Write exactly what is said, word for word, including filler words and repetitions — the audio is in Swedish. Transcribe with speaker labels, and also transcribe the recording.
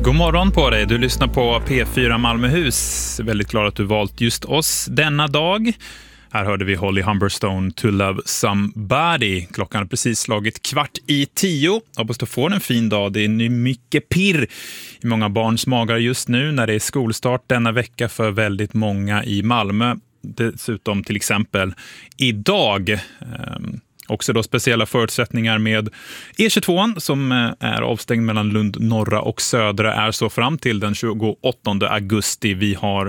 Speaker 1: God morgon på dig, du lyssnar på P fyra Malmöhus. Väldigt glad att du valt just oss denna dag. Här hörde vi Holly Humberstone, To Love Somebody. Klockan har precis slagit kvart i tio. Hoppas du får en fin dag. Det är mycket pirr i många barns magar just nu när det är skolstart denna vecka för väldigt många i Malmö. Dessutom till exempel idag. Um, Också då speciella förutsättningar med E tjugotvå som är avstängd mellan Lund norra och södra är så fram till den tjugoåttonde augusti. Vi har